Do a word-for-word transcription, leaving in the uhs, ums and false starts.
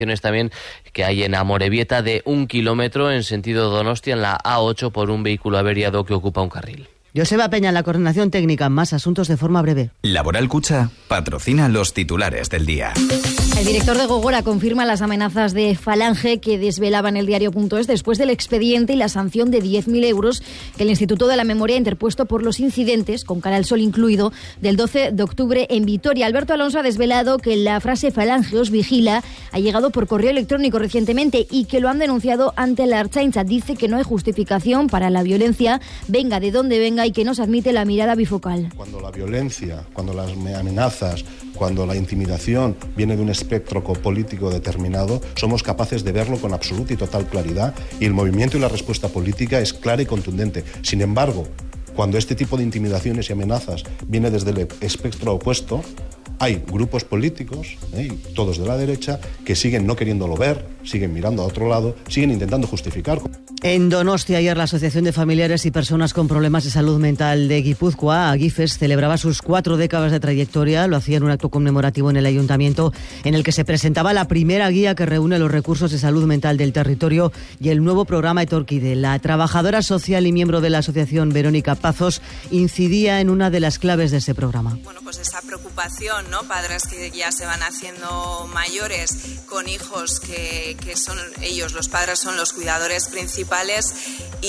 también que hay en Amorebieta de un kilómetro en sentido Donostia en la A ocho por un vehículo averiado que ocupa un carril. Joseba Peña en la coordinación técnica. Más asuntos de forma breve. Laboral Cucha patrocina los titulares del día. El director de Gogora confirma las amenazas de Falange que desvelaba en el diario.es después del expediente y la sanción de diez mil euros que el Instituto de la Memoria ha interpuesto por los incidentes, con Cara al Sol incluido, del doce de octubre en Vitoria. Alberto Alonso ha desvelado que la frase Falange os vigila ha llegado por correo electrónico recientemente y que lo han denunciado ante la Ertzaintza. Dice que no hay justificación para la violencia, venga de donde venga, y que no se admite la mirada bifocal. Cuando la violencia, cuando las amenazas, cuando la intimidación viene de un espectro político determinado, somos capaces de verlo con absoluta y total claridad, y el movimiento y la respuesta política es clara y contundente. Sin embargo, cuando este tipo de intimidaciones y amenazas viene desde el espectro opuesto, hay grupos políticos, ¿eh? todos de la derecha, que siguen no queriéndolo ver, siguen mirando a otro lado, siguen intentando justificar. En Donostia, ayer la Asociación de Familiares y Personas con Problemas de Salud Mental de Guipúzcoa, AGIFES, celebraba sus cuatro décadas de trayectoria. Lo hacía en un acto conmemorativo en el ayuntamiento en el que se presentaba la primera guía que reúne los recursos de salud mental del territorio y el nuevo programa Etorkide. La trabajadora social y miembro de la asociación, Verónica Pazos, incidía en una de las claves de ese programa. Bueno, pues esa preocupación, ¿no? Padres que ya se van haciendo mayores con hijos que, que son ellos, los padres son los cuidadores principales,